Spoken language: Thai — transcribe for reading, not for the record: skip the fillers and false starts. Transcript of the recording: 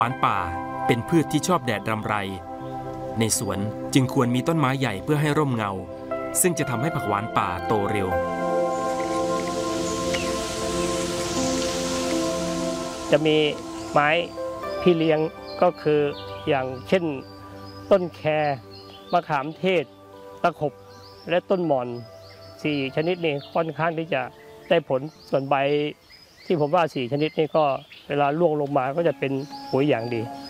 หวานป่าเป็นพืชที่ชอบแดดรำไรในสวนจึงควรมีต้นไม้ใหญ่เพื่อให้ร่มเงาซึ่งจะทำให้ผักหวานป่าโตเร็วจะมีไม้พี่เลี้ยงก็คืออย่างเช่นต้นแคมะขามเทศตะขบและต้นหม่อน4ชนิดนี้ค่อนข้างที่จะได้ผลส่วนใบที่ผมว่า4ชนิดนี้ก็เวลาร่วงลงมาก็จะเป็นปุ๋ยอย่างดี